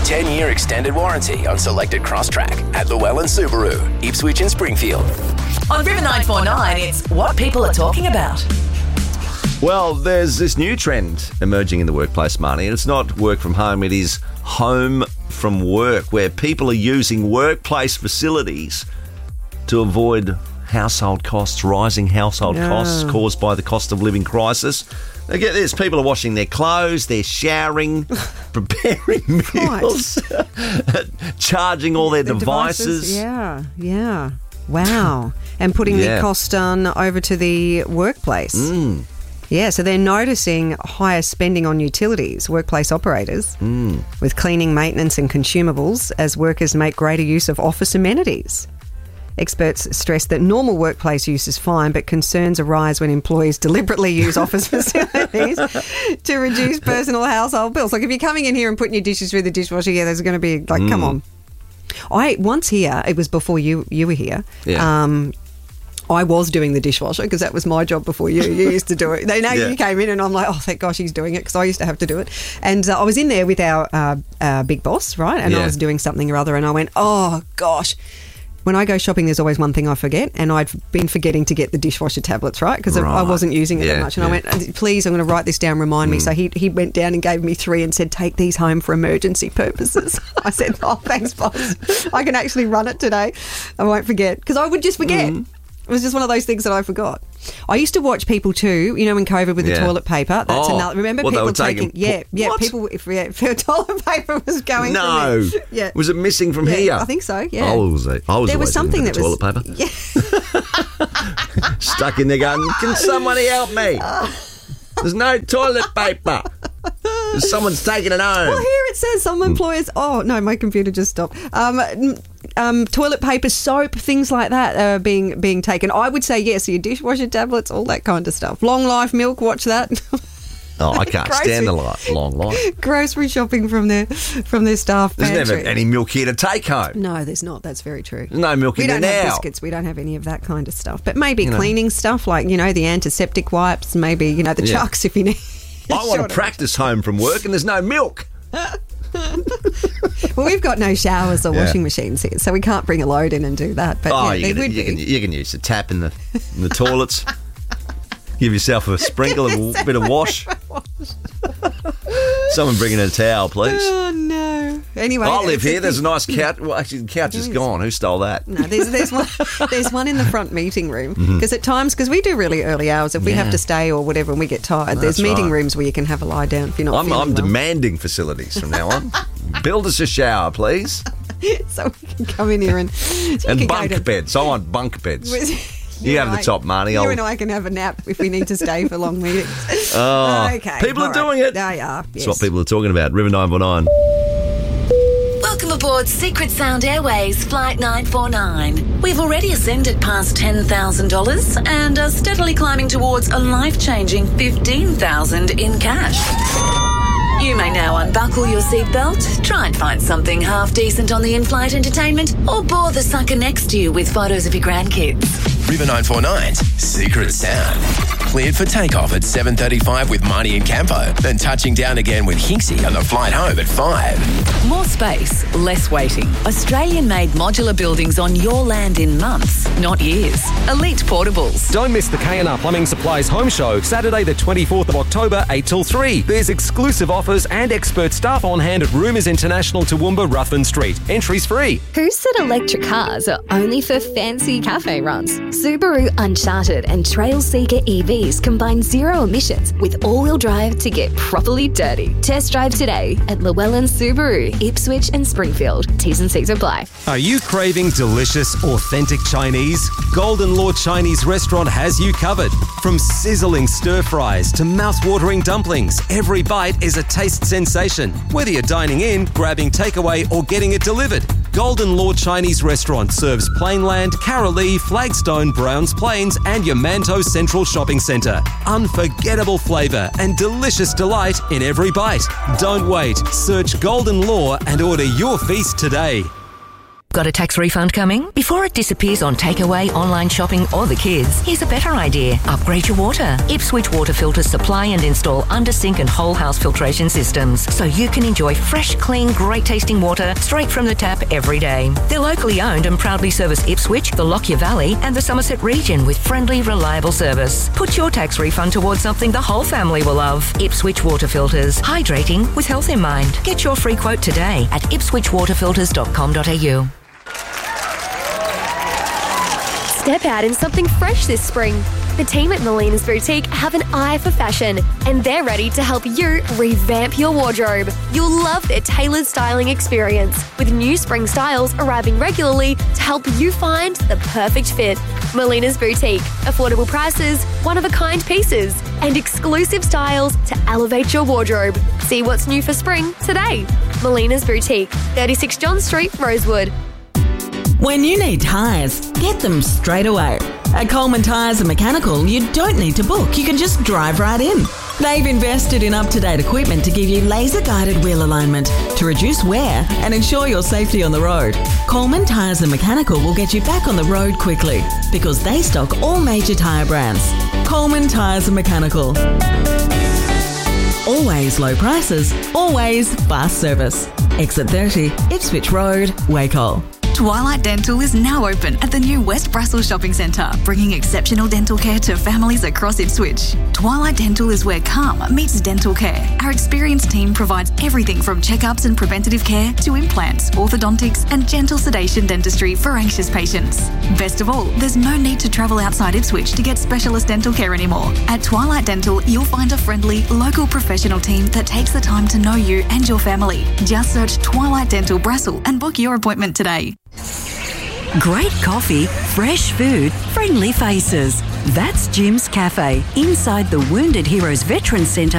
10-year extended warranty on selected Crosstrack at Llewellyn Subaru, Ipswich and Springfield. On River 949, it's what people are talking about. Well, there's this new trend emerging in the workplace, Marnie, and it's not work from home, it is home from work, where people are using workplace facilities to avoid rising household costs caused by the cost of living crisis. Now get this, people are washing their clothes, they're showering, preparing meals, charging all their devices. Yeah. Wow. And putting the cost on over to the workplace. Yeah, so they're noticing higher spending on utilities, workplace operators, with cleaning, maintenance and consumables as workers make greater use of office amenities. Experts stress that normal workplace use is fine, but concerns arise when employees deliberately use office facilities to reduce personal household bills. Like if you're coming in here and putting your dishes through the dishwasher, there's going to be like, come on. Once here, it was before you were here. Yeah. I was doing the dishwasher because that was my job before you. You used to do it. They know you came in and I'm like, oh, thank gosh he's doing it because I used to have to do it. And I was in there with our big boss, right? And I was doing something or other and I went, oh, gosh. When I go shopping, there's always one thing I forget, and I'd been forgetting to get the dishwasher tablets, right? Because I wasn't using it that much. And I went, please, I'm going to write this down, remind me. So he went down and gave me 3 and said, take these home for emergency purposes. I said, oh, thanks, boss. I can actually run it today. I won't forget, because I would just forget. It was just one of those things that I forgot. I used to watch people too, in COVID with the toilet paper. That's another. Remember people taking... people... If toilet paper was going... No. Was it missing from here? I think so, yeah. I was there was something that was... toilet paper. Yeah. Stuck in there going, can somebody help me? There's no toilet paper. Someone's taking it home. Well, here it says some employers... Oh, no, my computer just stopped. Toilet paper, soap, things like that are being taken. I would say yes, your dishwasher tablets, all that kind of stuff. Long life milk, watch that. Oh, I can't stand the long life. Grocery shopping from their staff pantry. There's never any milk here to take home. No, there's not. That's very true. There's no milk in there now. We don't have biscuits. We don't have any of that kind of stuff. But maybe cleaning stuff like, the antiseptic wipes, maybe, the chucks if you need. I want to practice home from work and there's no milk. Well, we've got no showers or washing machines here, so we can't bring a load in and do that. But you can use the tap in the toilets. Give yourself a sprinkle and a bit of wash. Someone bring in a towel, please. Oh, no. Anyway. I live here. There's a nice couch. Well, actually, the couch is gone. Who stole that? No, there's one in the front meeting room. Because at times, because we do really early hours, if we have to stay or whatever and we get tired, there's meeting rooms where you can have a lie down if you're not feeling I'm well. demanding facilities from now on. Build us a shower, please. So we can come in here and bunk beds. I want bunk beds. You have the top, Marnie. You and I can have a nap if we need to stay for long meetings. Okay. People are doing it. They are. That's what people are talking about. River 949. Welcome aboard Secret Sound Airways Flight 949. We've already ascended past $10,000 and are steadily climbing towards a life-changing $15,000 in cash. You may now unbuckle your seatbelt, try and find something half decent on the in-flight entertainment, or bore the sucker next to you with photos of your grandkids. River 949's Secret Sound. Cleared for takeoff at 7:35 with Marnie and Campo, then touching down again with Hinksy on the flight home at 5. More space, less waiting. Australian-made modular buildings on your land in months, not years. Elite Portables. Don't miss the K&R Plumbing Supplies Home Show, Saturday the 24th of October, 8 till 3. There's exclusive offers and expert staff on hand at Rumours International, Toowoomba, Ruthven Street. Entries free. Who said electric cars are only for fancy cafe runs? Subaru Uncharted and Trailseeker EVs combine zero emissions with all-wheel drive to get properly dirty. Test drive today at Llewellyn Subaru, Ipswich and Springfield. T's and C's apply. Are you craving delicious, authentic Chinese? Golden Lord Chinese Restaurant has you covered. From sizzling stir-fries to mouth-watering dumplings, every bite is a taste sensation. Whether you're dining in, grabbing takeaway or getting it delivered, Golden Lord Chinese Restaurant serves Plainland, Carolee, Flagstone, Browns Plains and Yamanto Central Shopping Centre. Unforgettable flavour and delicious delight in every bite. Don't wait. Search Golden Law and order your feast today. Got a tax refund coming? Before it disappears on takeaway, online shopping or the kids, here's a better idea. Upgrade your water. Ipswich Water Filters supply and install under sink and whole house filtration systems so you can enjoy fresh, clean, great tasting water straight from the tap every day. They're locally owned and proudly service Ipswich, the Lockyer Valley and the Somerset region with friendly, reliable service. Put your tax refund towards something the whole family will love. Ipswich Water Filters. Hydrating with health in mind. Get your free quote today at ipswichwaterfilters.com.au. Step out in something fresh this spring. The team at Melina's Boutique have an eye for fashion and they're ready to help you revamp your wardrobe. You'll love their tailored styling experience with new spring styles arriving regularly to help you find the perfect fit. Melina's Boutique. Affordable prices, one-of-a-kind pieces and exclusive styles to elevate your wardrobe. See what's new for spring today. Melina's Boutique, 36 John Street, Rosewood. When you need tyres, get them straight away. At Coleman Tyres and Mechanical, you don't need to book. You can just drive right in. They've invested in up-to-date equipment to give you laser-guided wheel alignment to reduce wear and ensure your safety on the road. Coleman Tyres and Mechanical will get you back on the road quickly because they stock all major tyre brands. Coleman Tyres and Mechanical. Always low prices, always fast service. Exit 30, Ipswich Road, Wacol. Twilight Dental is now open at the new West Brussels Shopping Centre, bringing exceptional dental care to families across Ipswich. Twilight Dental is where calm meets dental care. Our experienced team provides everything from checkups and preventative care to implants, orthodontics and gentle sedation dentistry for anxious patients. Best of all, there's no need to travel outside Ipswich to get specialist dental care anymore. At Twilight Dental, you'll find a friendly, local professional team that takes the time to know you and your family. Just search Twilight Dental Brussels and book your appointment today. Great coffee, fresh food, friendly faces. That's Jim's Cafe inside the Wounded Heroes Veterans Centre